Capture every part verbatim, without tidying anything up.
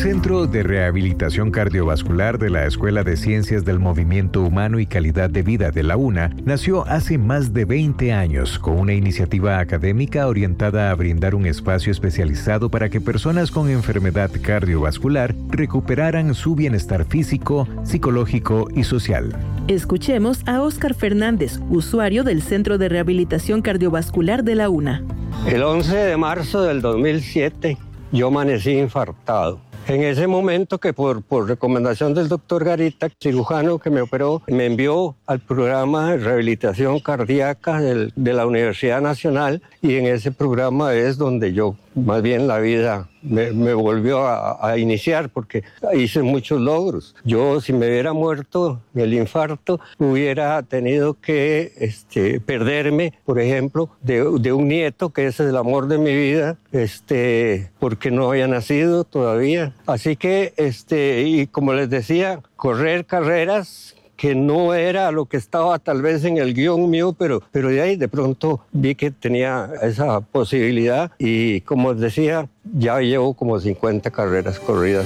Centro de Rehabilitación Cardiovascular de la Escuela de Ciencias del Movimiento Humano y Calidad de Vida de la UNA nació hace más de veinte años con una iniciativa académica orientada a brindar un espacio especializado para que personas con enfermedad cardiovascular recuperaran su bienestar físico, psicológico y social. Escuchemos a Óscar Fernández, usuario del Centro de Rehabilitación Cardiovascular de la UNA. El once de marzo del dos mil siete yo amanecí infartado. En ese momento que por, por recomendación del doctor Garita, cirujano que me operó, me envió al programa de rehabilitación cardíaca del, de la Universidad Nacional, y en ese programa es donde yo, más bien la vida me, me volvió a, a iniciar, porque hice muchos logros. Yo, si me hubiera muerto el infarto, hubiera tenido que este, perderme, por ejemplo, de, de un nieto, que es el amor de mi vida, este, porque no había nacido todavía. Así que, este, y como les decía, correr carreras que no era lo que estaba tal vez en el guión mío, pero, pero de ahí de pronto vi que tenía esa posibilidad, y como les decía, ya llevo como cincuenta carreras corridas.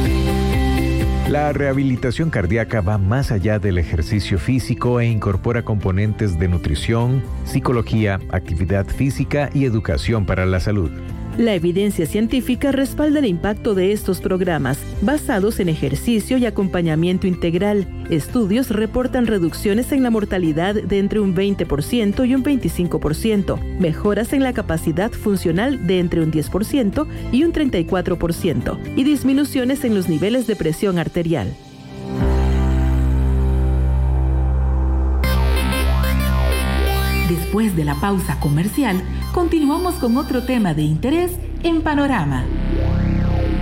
La rehabilitación cardíaca va más allá del ejercicio físico e incorpora componentes de nutrición, psicología, actividad física y educación para la salud. La evidencia científica respalda el impacto de estos programas, basados en ejercicio y acompañamiento integral. Estudios reportan reducciones en la mortalidad de entre un veinte por ciento y un veinticinco por ciento, mejoras en la capacidad funcional de entre un diez por ciento y un treinta y cuatro por ciento, y disminuciones en los niveles de presión arterial. Después de la pausa comercial, continuamos con otro tema de interés en Panorama.